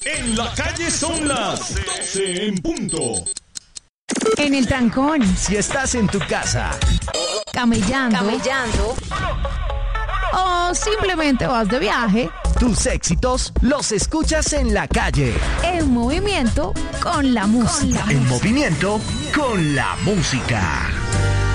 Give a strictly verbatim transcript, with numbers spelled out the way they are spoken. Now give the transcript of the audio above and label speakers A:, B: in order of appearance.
A: En la calle son las doce en punto.
B: En el trancón.
C: Si estás en tu casa.
B: Camellando.
D: Camellando.
B: O simplemente vas de viaje.
C: Tus éxitos los escuchas en la calle.
B: En movimiento con la música.
C: En movimiento con la música.